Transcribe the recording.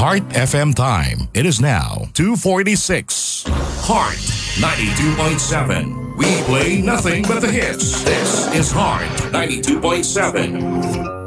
Heart FM time. It is now 2:46. Heart 92.7. We play nothing but the hits. This is Heart 92.7.